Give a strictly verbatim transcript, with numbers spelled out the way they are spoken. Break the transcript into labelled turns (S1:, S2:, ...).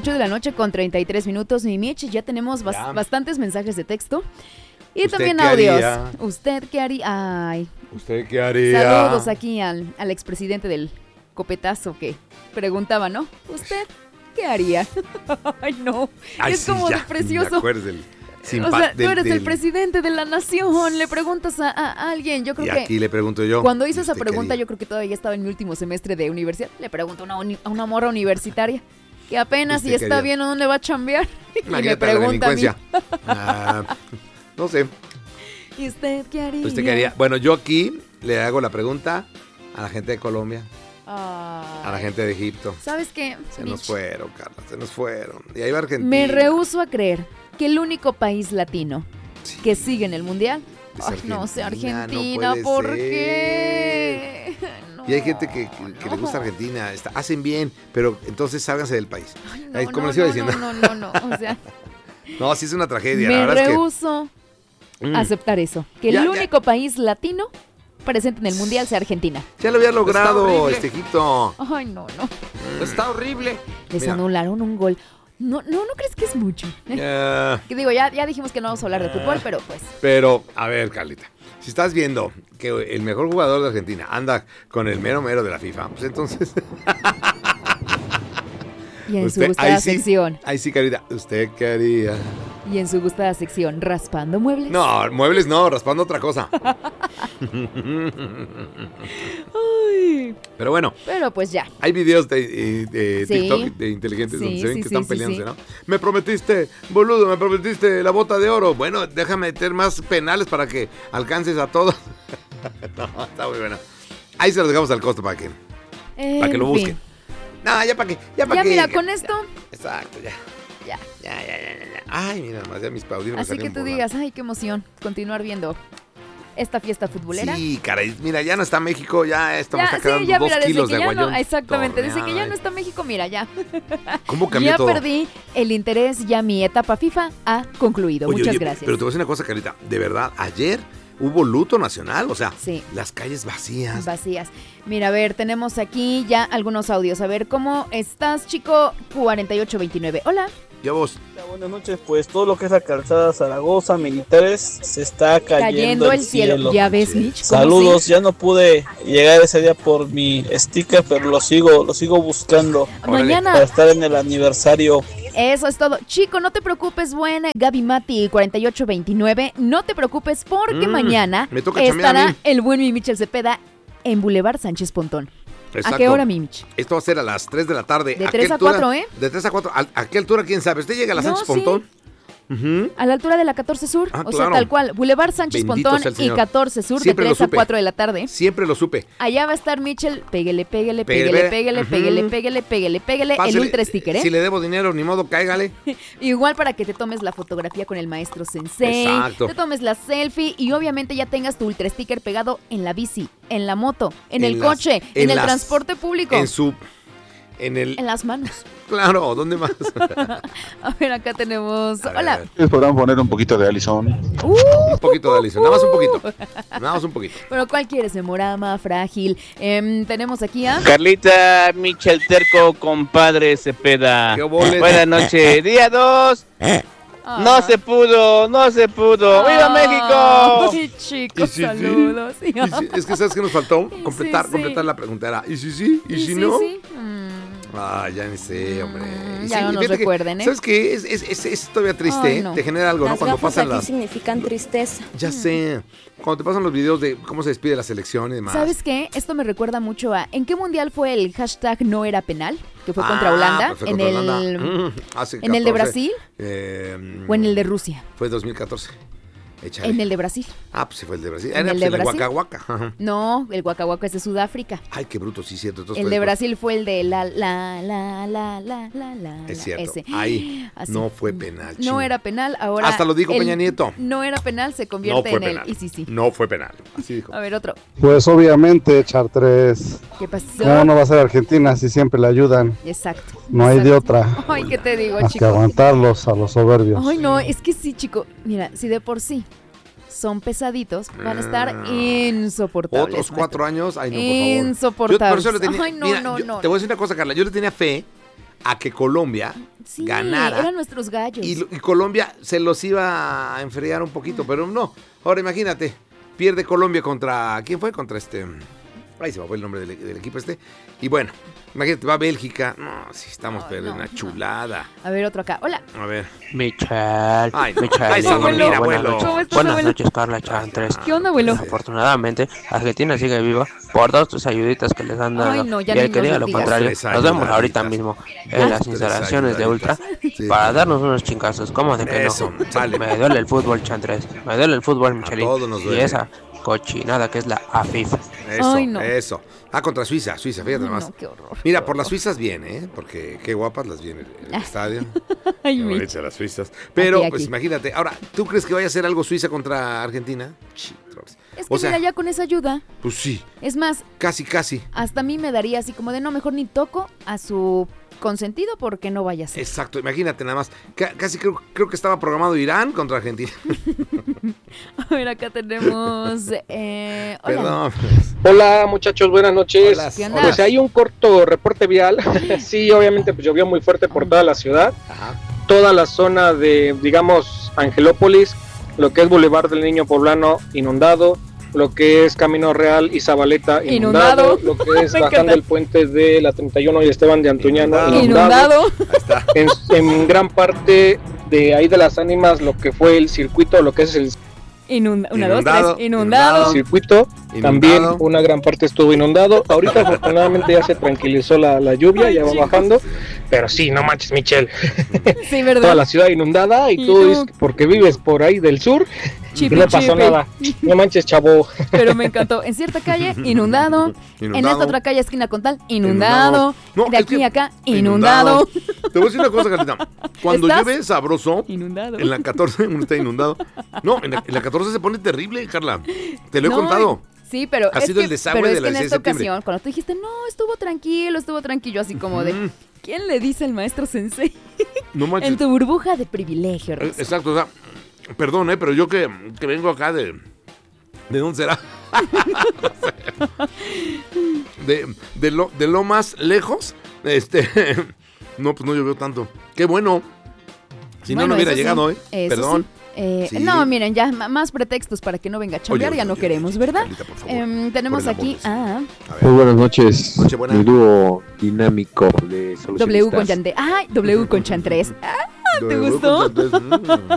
S1: ocho de la noche con treinta y tres minutos, mi Mitch. Ya tenemos bas- bastantes mensajes de texto. Y también audios. Haría? ¿Usted qué haría? Ay.
S2: ¿Usted qué haría?
S1: Saludos aquí al, al expresidente del copetazo que preguntaba, ¿no? ¿Usted qué haría? Ay, no.
S2: Ay,
S1: es
S2: sí,
S1: como
S2: ya,
S1: de precioso.
S2: Del,
S1: o sea, tú eres del, el presidente de la nación. Le preguntas a, a alguien. Yo creo
S2: y
S1: que.
S2: aquí le pregunto yo.
S1: Cuando hice esa pregunta, yo creo que todavía estaba en mi último semestre de universidad. Le pregunto a una, uni- a una morra universitaria que apenas si está bien o dónde va a chambear. Y me pregunta a mí.
S2: Ah, no sé.
S1: ¿Y usted qué haría?
S2: ¿Usted qué haría? Bueno, yo aquí le hago la pregunta a la gente de Colombia.
S1: Ay.
S2: A la gente de Egipto.
S1: ¿Sabes qué?
S2: Se
S1: Mitch?
S2: nos fueron, Carla, se nos fueron. Y ahí va Argentina.
S1: Me rehúso a creer que el único país latino sí. que sigue en el mundial. Ay, no sé, Argentina, no ¿por ser. qué? No.
S2: Y hay gente que, que, que no. le gusta Argentina, está, hacen bien, pero entonces sálganse del país.
S1: Ay, no,
S2: Ay, como
S1: no,
S2: les iba
S1: no,
S2: diciendo.
S1: No, no, no, no, o sea.
S2: No, sí es una tragedia.
S1: Me
S2: la verdad
S1: rehúso
S2: es que,
S1: a aceptar eso, que
S2: ya,
S1: el único
S2: ya.
S1: país latino presente en el mundial sea Argentina.
S2: Ya lo había logrado este Egipto.
S1: Ay, no, no.
S2: Mm. Está horrible.
S1: Les
S2: Mira.
S1: anularon un gol. No, no, ¿no crees que es mucho?
S2: Uh,
S1: que digo, ya, ya dijimos que no vamos a hablar de fútbol, pero pues.
S2: Pero, a ver, Carlita, si estás viendo que el mejor jugador de Argentina anda con el mero mero de la FIFA, pues entonces.
S1: Y en usted, su gustada
S2: ahí sí,
S1: sección.
S2: Ahí sí, Carlita, ¿usted qué haría?
S1: Y en su gustada sección, ¿raspando muebles?
S2: No, muebles no, raspando otra cosa.
S1: Ay.
S2: Pero bueno.
S1: Pero pues ya.
S2: Hay videos de, de
S1: sí.
S2: TikTok de inteligentes sí, donde se ven
S1: sí,
S2: que
S1: sí,
S2: están
S1: sí,
S2: peleándose,
S1: sí.
S2: ¿no? Me prometiste, boludo, me prometiste la bota de oro. Bueno, déjame meter más penales para que alcances a todos. No, está muy bueno. Ahí se los dejamos al costo para que,
S1: en
S2: para que lo busquen.
S1: Fin.
S2: No, ya para que. Ya, para
S1: ya
S2: que,
S1: mira,
S2: que,
S1: con
S2: ya,
S1: esto.
S2: Exacto, ya.
S1: Ya.
S2: Ya, ya, ya, ya, ya. Ay, mira, más ya mis audífonos.
S1: Así que tú digas, ay, qué emoción continuar viendo esta fiesta futbolera.
S2: Sí, caray, mira, ya no está México, ya estamos
S1: ya,
S2: sacando
S1: sí, ya,
S2: dos
S1: mira,
S2: kilos
S1: desde
S2: de
S1: que ya
S2: aguayón.
S1: no, exactamente,
S2: Torneado,
S1: desde que ya
S2: eh.
S1: no está México, mira, ya.
S2: ¿Cómo cambió
S1: ya
S2: todo?
S1: Ya perdí el interés, ya mi etapa FIFA ha concluido.
S2: Oye,
S1: Muchas
S2: oye,
S1: gracias.
S2: Pero te voy a decir una cosa, Carita, de verdad, ayer hubo luto nacional, o sea,
S1: sí.
S2: las calles vacías.
S1: Vacías. Mira, a ver, tenemos aquí ya algunos audios. A ver, ¿cómo estás, chico? cuarenta y ocho veintinueve. Hola.
S2: Ya vos.
S3: Buenas noches, pues todo lo que es la calzada Zaragoza, Militares, se está cayendo,
S1: cayendo el cielo. cielo. ¿Ya ves, Mitch?
S3: Saludos,
S1: sí?
S3: ya no pude llegar ese día por mi sticker, pero lo sigo, lo sigo buscando.
S1: Mañana.
S3: Para estar en el aniversario.
S1: Eso es todo. Chico, no te preocupes, buena. Gaby Mati, cuarenta y ocho veintinueve. No te preocupes porque mm, mañana
S2: me toca
S1: estará el buen mi Michel Cepeda en Boulevard Sánchez Pontón.
S2: Exacto.
S1: ¿A qué hora, Mimich?
S2: Esto va a ser a las tres de la tarde.
S1: De tres a cuatro, ¿eh?
S2: De tres a cuatro. ¿A, a qué altura, quién sabe? ¿Usted llega a la
S1: no,
S2: Sánchez
S1: sí.
S2: Pontón? Uh-huh.
S1: A la altura de la catorce Sur,
S2: ah,
S1: o
S2: claro.
S1: sea, tal cual, Boulevard Sánchez
S2: Bendito
S1: Pontón y catorce Sur, siempre de tres a cuatro de la tarde.
S2: Siempre lo supe.
S1: Allá va a estar Michel, pégale, pégale, pégale, pégale, uh-huh. pégale, pégale, pégale, pégale, Pásale, el ultra sticker, ¿eh?
S2: Si le debo dinero, ni modo, cáigale.
S1: Igual para que te tomes la fotografía con el maestro Sensei,
S2: exacto.
S1: te tomes la selfie y obviamente ya tengas tu ultra sticker pegado en la bici, en la moto, en, en el las, coche, en, en el las, transporte público.
S2: En su... En, el...
S1: en las manos.
S2: Claro, ¿dónde más?
S1: A ver, acá tenemos...
S2: Ver,
S1: Hola.
S4: ¿Podrán poner un poquito de Allison?
S1: Uh,
S2: un poquito de Allison, nada más un poquito. Nada más un poquito.
S1: Pero ¿cuál quieres? Memorama, frágil. Eh, tenemos aquí a...
S5: Carlita, Michel Terco, compadre Cepeda. Buenas noches. Día dos. Ah. No se pudo, no se pudo. Ah. ¡Viva México!
S1: Ay, chicos, sí, saludos.
S2: Sí? Sí, es que ¿sabes qué nos faltó? Completar,
S1: sí,
S2: completar
S1: sí.
S2: la pregunta. Era, ¿y si sí? ¿Y, ¿Y si
S1: sí,
S2: no?
S1: Sí? Mm.
S2: Ah, ya ni sé, hombre.
S1: Y ya sí, no nos recuerden,
S2: que,
S1: ¿eh?
S2: ¿Sabes qué? Es, es, es, es todavía triste,
S1: Ay,
S2: ¿eh?
S1: no.
S2: Te genera algo,
S6: las
S2: ¿no? Cuando pasan
S6: aquí
S2: las...
S6: significan tristeza.
S2: Ya sé. Cuando te pasan los videos de cómo se despide la selección y demás.
S1: ¿Sabes qué? Esto me recuerda mucho a... ¿En qué mundial fue el hashtag no era penal? Que fue
S2: ah,
S1: contra Holanda.
S2: Pues fue
S1: en
S2: contra
S1: el,
S2: Holanda. Mm, hace
S1: ¿En
S2: catorce,
S1: el de Brasil?
S2: Eh,
S1: ¿O en el de Rusia?
S2: Fue dos mil catorce. Échale.
S1: En el de Brasil.
S2: Ah, pues sí fue el de Brasil.
S1: ¿En
S2: Era
S1: el
S2: pues
S1: de
S2: el
S1: Brasil?
S2: Waka Waka. Ajá.
S1: No, el Waka Waka es de Sudáfrica.
S2: Ay, qué bruto, sí, cierto. Entonces
S1: el
S2: fue
S1: de
S2: después.
S1: Brasil fue el de la, la, la, la, la, la, la.
S2: Es cierto.
S1: Ese.
S2: Ahí
S1: Así.
S2: no fue penal.
S1: No
S2: ching.
S1: era penal, ahora...
S2: Hasta lo dijo Peña Nieto.
S1: No era penal, se
S2: No
S1: convierte
S2: fue
S1: en
S2: penal.
S1: el... Y sí, sí.
S2: No fue penal. Así dijo.
S1: A ver, otro.
S4: Pues obviamente, Chartres.
S1: ¿Qué pasó?
S4: No, no va a ser Argentina si siempre le ayudan.
S1: Exacto.
S4: No hay
S1: exacto.
S4: de otra.
S1: Ay, ¿qué te digo,
S4: Más
S1: chico?
S4: que aguantarlos a los soberbios.
S1: Ay, no, es que sí, chico. Mira, si de por sí son pesaditos, van a estar
S2: Ah.
S1: insoportables.
S2: Otros cuatro
S1: maestro.
S2: años, ay no, por favor.
S1: Insoportables.
S2: Yo por eso le tenía,
S1: Ay, no,
S2: mira,
S1: no,
S2: yo,
S1: no.
S2: Te voy a decir una cosa, Carla, yo le tenía fe a que Colombia
S1: sí,
S2: ganara.
S1: Eran nuestros gallos.
S2: Y, y Colombia se los iba a enfriar un poquito, pero no. Ahora imagínate, pierde Colombia contra... ¿Quién fue? Contra este... Ahí se me fue el nombre del, del equipo este. Y bueno, imagínate, va Bélgica. No, sí, estamos
S1: Ay,
S2: perdiendo
S1: no,
S2: una chulada.
S1: A ver, otro acá. Hola.
S2: A ver.
S6: Michelle.
S2: Ay, no.
S6: Michelle.
S2: Ay,
S6: Buenas
S2: dormir,
S6: noches.
S2: abuelo.
S1: ¿Cómo estás,
S6: Buenas
S1: abuelo?
S6: noches, Carla Chantres.
S1: ¿Qué onda, abuelo?
S6: Afortunadamente, Argentina sigue viva por todas tus ayuditas que les han dado.
S1: Ay, no, ya
S6: y el
S1: ni
S6: que
S1: nos
S6: diga
S1: lo
S6: lo
S1: digas.
S6: contrario,
S2: Tres
S6: nos vemos
S2: ayudaditas.
S6: ahorita mismo en las
S2: Tres
S6: instalaciones de Ultra
S2: ayudaditas. Sí.
S6: para darnos unos chingazos. ¿Cómo de que
S2: Eso,
S6: no?
S2: sale.
S6: Me duele el fútbol, Chantres. Me duele el fútbol, Michelin.
S2: todos nos
S6: Y
S2: duele.
S6: esa cochinada que es la A F I F.
S2: Eso,
S1: Ay, no.
S2: eso. Ah, contra Suiza, Suiza, fíjate
S1: Ay,
S2: nomás.
S1: no, qué horror.
S2: Mira, por las suizas bien, ¿eh? Porque qué guapas las viene el estadio.
S1: Ay,
S2: Qué
S1: Mitch.
S2: bonitas las suizas. Pero,
S1: Aquí, aquí.
S2: pues imagínate. Ahora, ¿tú crees que vaya a ser algo Suiza contra Argentina? Chitros.
S1: Es que
S2: O sea,
S1: mira, ya con esa ayuda,
S2: pues sí,
S1: es más,
S2: casi, casi.
S1: hasta a mí me daría así como de no, mejor ni toco a su consentido porque no vaya a ser.
S2: Exacto, imagínate nada más. Ca- casi creo, creo que estaba programado Irán contra Argentina.
S1: A ver, acá tenemos... Eh, hola.
S2: Perdón.
S7: Hola muchachos, buenas noches.
S2: Hola.
S1: ¿Qué onda?
S7: Pues hay un corto reporte vial. Sí, obviamente pues llovió muy fuerte por toda la ciudad.
S2: Ajá.
S7: Toda la zona de, digamos, Angelópolis, lo que es Boulevard del Niño Poblano inundado, lo que es Camino Real y Zabaleta inundado,
S1: Inundado.
S7: lo que es
S1: Me
S7: bajando
S1: encanta.
S7: el puente de la treinta y uno y Esteban de Antuñano
S2: Inundado.
S7: inundado.
S1: Inundado.
S7: En, en gran parte de ahí de las ánimas lo que fue el circuito, lo que es el
S1: Inunda- una,
S2: Inundado,
S1: dos, tres. Inundado.
S7: circuito,
S2: Inundado.
S7: también una gran parte estuvo inundado. Ahorita afortunadamente ya se tranquilizó la, la lluvia,
S1: Ay,
S7: ya va
S1: chicos.
S7: bajando, pero sí, no manches, Michelle,
S1: Sí, ¿verdad?
S7: toda la ciudad inundada y,
S1: Y
S7: tú
S1: tú.
S7: dices, porque vives por ahí del sur,
S1: Chipi,
S7: y no pasó
S1: chipi.
S7: nada, no manches, chavo.
S1: Pero me encantó. En cierta calle, inundado. En
S2: Inundado.
S1: esta otra calle, esquina con tal, inundado.
S2: No,
S1: de
S2: es
S1: aquí
S2: que-
S1: a acá, inundado.
S2: Te voy a decir una cosa, Carlita. Cuando
S1: ¿Estás?
S2: llueve sabroso,
S1: Inundado.
S2: en la catorce uno está inundado. No, en la, en la catorce se pone terrible, Carla. Te lo he
S1: No,
S2: contado.
S1: Sí, pero
S2: Ha
S1: es
S2: sido
S1: que,
S2: el desagüe
S1: pero
S2: de
S1: es
S2: la
S1: que en
S2: dieciséis de
S1: esta
S2: septiembre.
S1: ocasión, cuando tú dijiste, no, estuvo tranquilo, estuvo tranquilo, así como de,
S2: Mm.
S1: ¿quién le dice el maestro sensei?
S2: No manches.
S1: En tu burbuja de privilegio,
S2: Eh,
S1: Rosa.
S2: Exacto, o sea, perdón, eh, pero yo que, que vengo acá de... ¿De dónde será? No sé. de, de, lo, de lo más lejos, este... No, pues no llovió tanto. Qué bueno. Si no,
S1: Bueno,
S2: no hubiera
S1: eso sí,
S2: llegado, ¿eh?
S1: eso
S2: Perdón.
S1: sí. Eh,
S2: Sí.
S1: No, miren, ya ma- más pretextos para que no venga a chambear,
S2: Oye,
S1: ya no
S2: oye,
S1: queremos,
S2: oye,
S1: ¿verdad?
S2: Carlita, por favor.
S1: Em, tenemos
S2: Por el amor
S1: aquí
S2: de Dios.
S1: a
S2: A ver.
S4: Muy buenas noches.
S2: Nochebuena.
S4: El dúo dinámico de
S1: W con
S4: solucionistas.
S1: Yandé. Ay, W con Chantres. Ah, ¿te
S2: Luego,
S1: gustó?
S2: entonces, mm.